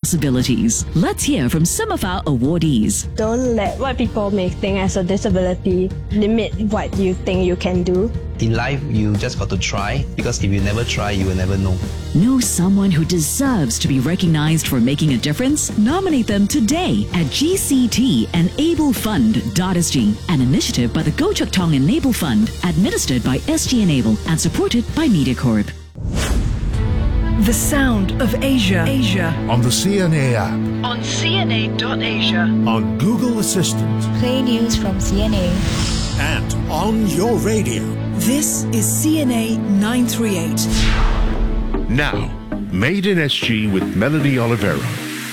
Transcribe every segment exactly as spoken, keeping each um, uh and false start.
possibilities. Let's hear from some of our awardees. Don't let what people may think as a disability limit what you think you can do. In life, you just got to try, because if you never try, you will never know. Know someone who deserves to be recognized for making a difference? Nominate them today at G C T Enable Fund dot S G, an initiative by the Goh Chok Tong Enable Fund, administered by S G Enable and supported by MediaCorp. The sound of Asia. Asia. On the C N A app. On C N A dot Asia. On Google Assistant. Play news from C N A. And on your radio. This is C N A nine three eight. Now, Made in S G with Melanie Olivero.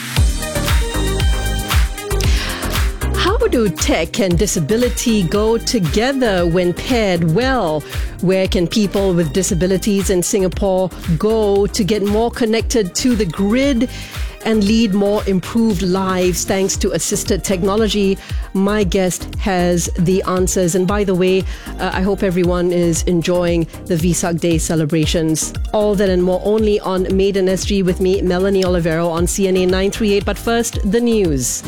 How do tech and disability go together when paired well? Where can people with disabilities in Singapore go to get more connected to the grid and lead more improved lives thanks to assisted technology? My guest has the answers. And by the way, uh, I hope everyone is enjoying the Vesak Day celebrations. All that and more only on Made in S G with me, Melanie Olivero, on C N A nine three eight. But first, the news.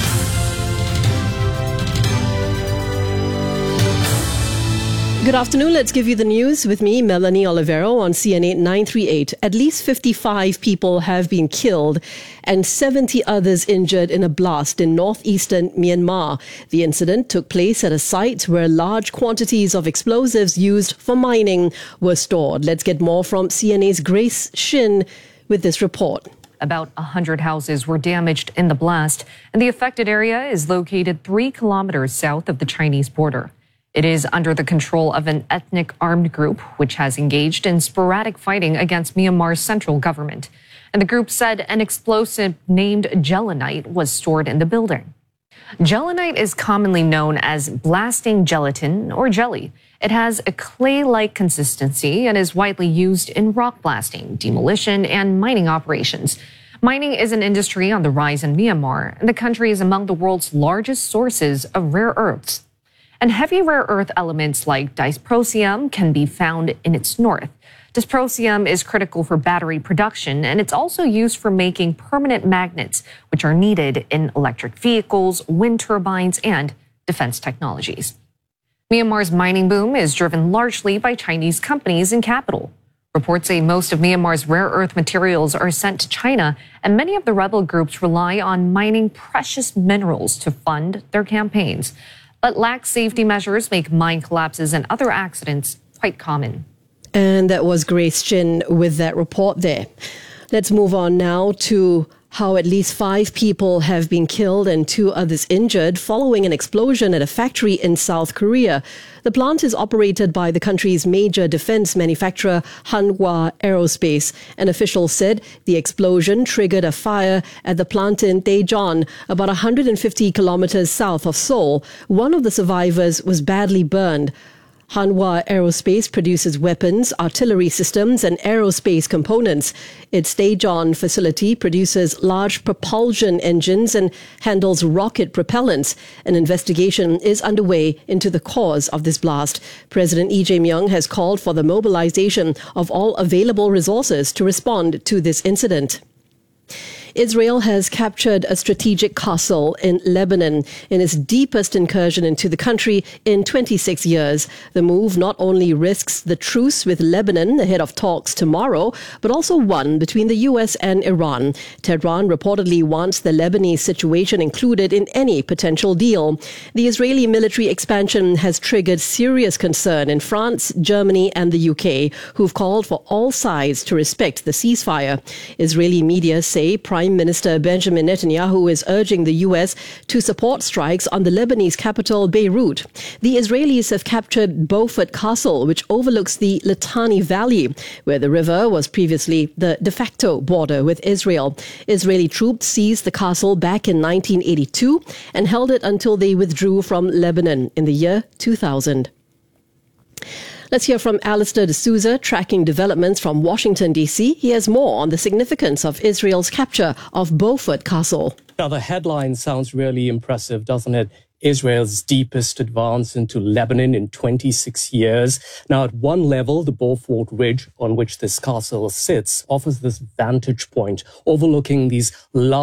Good afternoon. Let's give you the news with me, Melanie Olivero, on C N A nine three eight. At least fifty-five people have been killed and seventy others injured in a blast in northeastern Myanmar. The incident took place at a site where large quantities of explosives used for mining were stored. Let's get more from C N A's Grace Shin with this report. About one hundred houses were damaged in the blast, and the affected area is located three kilometers south of the Chinese border. It is under the control of an ethnic armed group, which has engaged in sporadic fighting against Myanmar's central government. And the group said an explosive named gelinite was stored in the building. Gelinite is commonly known as blasting gelatin or jelly. It has a clay-like consistency and is widely used in rock blasting, demolition, and mining operations. Mining is an industry on the rise in Myanmar, and the country is among the world's largest sources of rare earths. And heavy rare earth elements like dysprosium can be found in its north. Dysprosium is critical for battery production, and it's also used for making permanent magnets, which are needed in electric vehicles, wind turbines, and defense technologies. Myanmar's mining boom is driven largely by Chinese companies and capital. Reports say most of Myanmar's rare earth materials are sent to China, and many of the rebel groups rely on mining precious minerals to fund their campaigns. But lax safety measures make mine collapses and other accidents quite common. And that was Grace Chin with that report there. Let's move on now to how at least five people have been killed and two others injured following an explosion at a factory in South Korea. The plant is operated by the country's major defense manufacturer, Hanwha Aerospace. An official said the explosion triggered a fire at the plant in Daejeon, about one hundred fifty kilometers south of Seoul. One of the survivors was badly burned. Hanwha Aerospace produces weapons, artillery systems, and aerospace components. Its Daejeon facility produces large propulsion engines and handles rocket propellants. An investigation is underway into the cause of this blast. President Lee Jae-myung has called for the mobilization of all available resources to respond to this incident. Israel has captured a strategic castle in Lebanon in its deepest incursion into the country in twenty-six years. The move not only risks the truce with Lebanon ahead of talks tomorrow, but also one between the U S and Iran. Tehran reportedly wants the Lebanese situation included in any potential deal. The Israeli military expansion has triggered serious concern in France, Germany, and the U K, who've called for all sides to respect the ceasefire. Israeli media say Prime Prime Minister Benjamin Netanyahu is urging the U S to support strikes on the Lebanese capital, Beirut. The Israelis have captured Beaufort Castle, which overlooks the Litani Valley, where the river was previously the de facto border with Israel. Israeli troops seized the castle back in nineteen eighty-two and held it until they withdrew from Lebanon in the year two thousand. Let's hear from Alistair D'Souza, tracking developments from Washington, D C. He has more on the significance of Israel's capture of Beaufort Castle. Now, the headline sounds really impressive, doesn't it? Israel's deepest advance into Lebanon in twenty-six years. Now, at one level, the Beaufort Ridge on which this castle sits offers this vantage point overlooking these large